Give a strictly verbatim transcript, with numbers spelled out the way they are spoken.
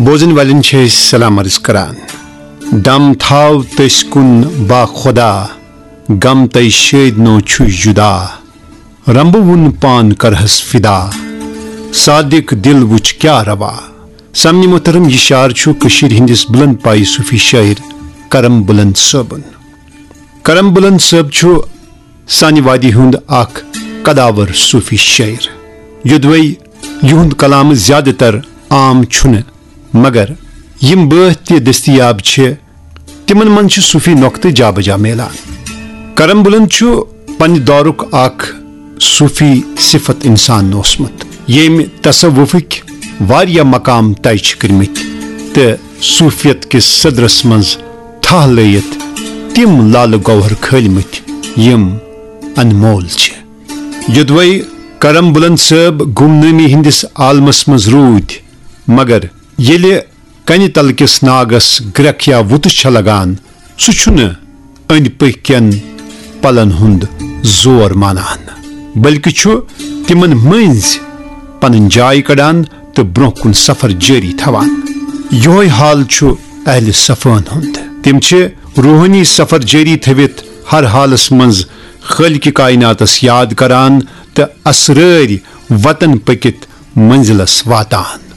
बोजन वालिन छे सलाम अर्ज करान। दम थाव तस कुन बा खुदा गम तय शेद नो छु जुदा रंबुन पान करहस फिदा सादिक दिल वुच क्या रवा। सामने मोहतरम यह शार छु कशीर हिंदिस बुलंद पाई सूफी शायर करम बुलंद सबन। करम बुलंद सब छु सानि वादी हुंद आख कदावर सूफी शायर। युद्वई युंद कलाम ज्यादातर आम छुन मगर यम बत दस्तियाब छे तिमन मन छु सूफी नोक्ते जा बजा मेलान। करम बुलंद छु पन दौरुक आख सूफी सिफत इंसान ओसमत येम तसव्वुफिक वारिया मकाम तय करमित ते सूफियत के सदरस मज था लयत तिम लाल गौहर खलमित यम अनमोल छे। युद्वई करम बुलंद सब गुमनामी हिंदिस आलमस मज रूद मगर येले कनि तल किस नागस ग्रख या वुत छ लगान सु छुन अंद पकन पलन हुंद जोर मानान बल्कि छु तिमन मंज पन जाय कड़ान तो ब्रोह कुन सफर जारी थवान। योय हाल छु अहल सफान हुंद तिम छे रूहानी सफर जारी थवित हर हालस मंज खालिक कायनातस याद करान तो असरार वतन पकित मंजिलस वातान।